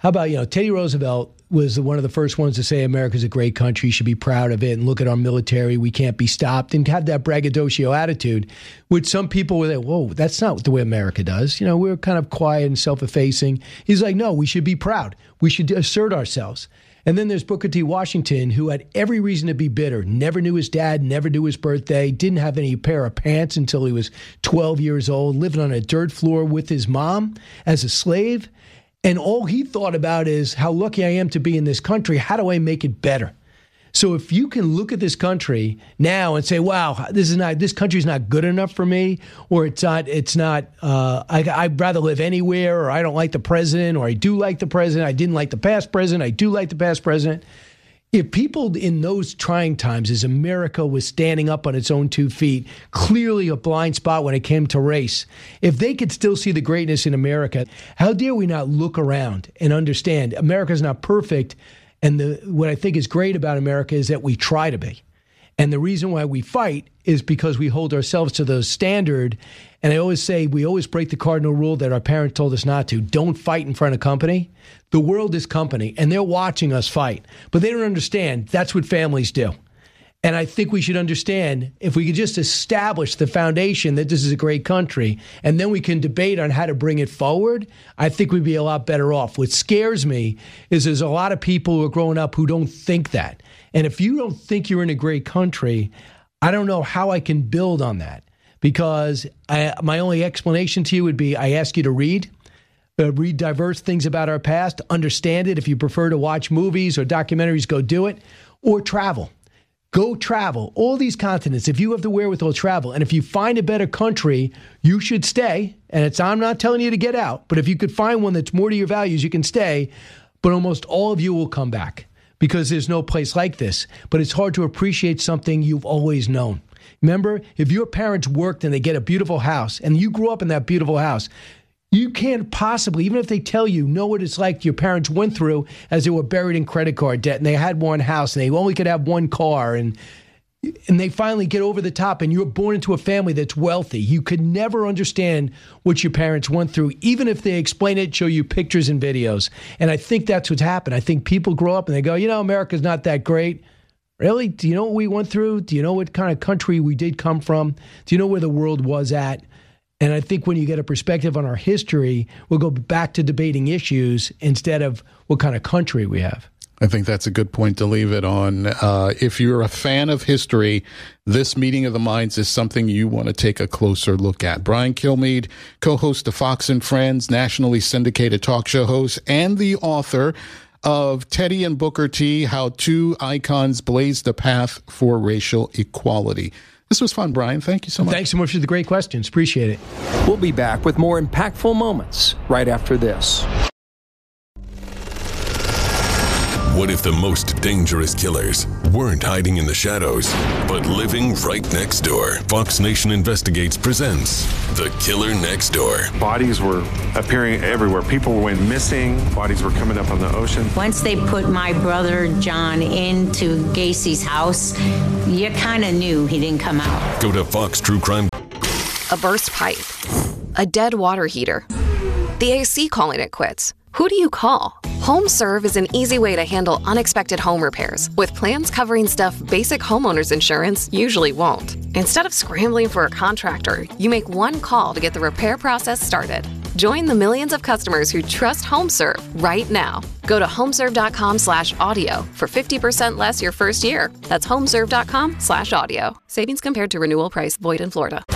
How about, Teddy Roosevelt was one of the first ones to say America's a great country, should be proud of it, and look at our military, we can't be stopped, and have that braggadocio attitude, which some people were like, whoa, that's not the way America does. We're kind of quiet and self-effacing. He's like, no, we should be proud. We should assert ourselves. And then there's Booker T. Washington, who had every reason to be bitter, never knew his dad, never knew his birthday, didn't have any pair of pants until he was 12 years old, living on a dirt floor with his mom as a slave. And all he thought about is how lucky I am to be in this country. How do I make it better? So if you can look at this country now and say, wow, this country's not good enough for me, or I'd rather live anywhere, or I don't like the president, or I do like the president, I didn't like the past president, I do like the past president. If people in those trying times, as America was standing up on its own 2 feet, clearly a blind spot when it came to race, if they could still see the greatness in America, how dare we not look around and understand America's not perfect. And what I think is great about America is that we try to be. And the reason why we fight is because we hold ourselves to those standard. And I always say we always break the cardinal rule that our parents told us not to. Don't fight in front of company. The world is company, and they're watching us fight. But they don't understand that's what families do. And I think we should understand if we could just establish the foundation that this is a great country, and then we can debate on how to bring it forward, I think we'd be a lot better off. What scares me is there's a lot of people who are growing up who don't think that. And if you don't think you're in a great country, I don't know how I can build on that. Because my only explanation to you would be I ask you to read diverse things about our past, understand it. If you prefer to watch movies or documentaries, go do it, or travel. Go travel. All these continents, if you have the wherewithal, travel. And if you find a better country, you should stay. And I'm not telling you to get out, but if you could find one that's more to your values, you can stay. But almost all of you will come back because there's no place like this. But it's hard to appreciate something you've always known. Remember, if your parents worked and they get a beautiful house and you grew up in that beautiful house, you can't possibly, even if they tell you, know what it's like your parents went through as they were buried in credit card debt and they had one house and they only could have one car and they finally get over the top and you're born into a family that's wealthy. You could never understand what your parents went through, even if they explain it, show you pictures and videos. And I think that's what's happened. I think people grow up and they go, America's not that great. Really? Do you know what we went through? Do you know what kind of country we did come from? Do you know where the world was at? And I think when you get a perspective on our history, we'll go back to debating issues instead of what kind of country we have. I think that's a good point to leave it on. If you're a fan of history, this Meeting of the Minds is something you want to take a closer look at. Brian Kilmeade, co-host of Fox and Friends, nationally syndicated talk show host, and the author of Teddy and Booker T, How Two Icons Blazed the Path for Racial Equality. This was fun, Brian. Thank you so much. Thanks so much for the great questions. Appreciate it. We'll be back with more impactful moments right after this. What if the most dangerous killers weren't hiding in the shadows, but living right next door? Fox Nation Investigates presents The Killer Next Door. Bodies were appearing everywhere. People went missing. Bodies were coming up on the ocean. Once they put my brother John into Gacy's house, you kind of knew he didn't come out. Go to Fox True Crime. A burst pipe. A dead water heater. The AC calling it quits. Who do you call? HomeServe is an easy way to handle unexpected home repairs with plans covering stuff basic homeowners insurance usually won't. Instead of scrambling for a contractor, you make one call to get the repair process started. Join the millions of customers who trust HomeServe right now. Go to homeserve.com/audio for 50% less your first year. That's homeserve.com/audio. Savings compared to renewal price void in Florida.